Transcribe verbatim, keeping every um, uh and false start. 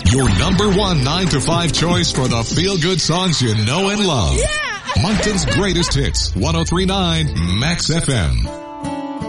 Your number one nine to five choice for the feel-good songs you know and love. Yeah! Moncton's greatest hits, one oh three point nine Max F M.